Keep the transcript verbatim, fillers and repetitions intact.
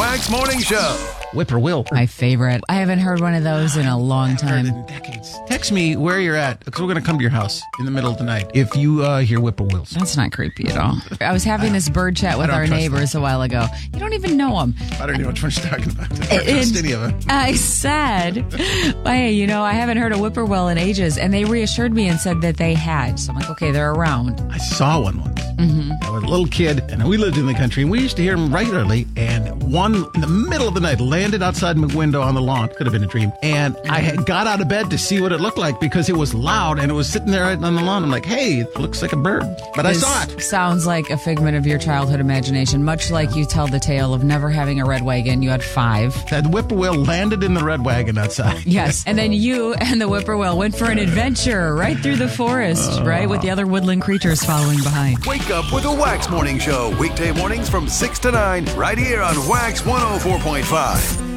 Wax Morning Show. Whippoorwill. My favorite. I haven't heard one of those in a long time. In decades. Text me where you're at, because we're going to come to your house in the middle of the night if you uh, hear whippoorwills. That's not creepy at all. I was having this bird chat with our neighbors a while ago. You don't even know them. I don't know what you're talking about. I don't trust any of them. I said, hey, you know, I haven't heard a whippoorwill in ages. And they reassured me and said that they had. So I'm like, okay, they're around. I saw one once. Mm-hmm. I was a little kid, and we lived in the country, and we used to hear them regularly. And one in the middle of the night landed outside my window on the lawn. Could have been a dream. And I had got out of bed to see what it looked like because it was loud, and it was sitting there right on the lawn. I'm like, hey, it looks like a bird. But this I saw it. Sounds like a figment of your childhood imagination, much like you tell the tale of never having a red wagon. You had five. That whippoorwill landed in the red wagon outside. Yes. And then you and the whippoorwill went for an adventure right through the forest, uh, right, with the other woodland creatures following behind. Wake up with a Wax Morning Show, weekday mornings from six to nine, right here on Wax one oh four point five.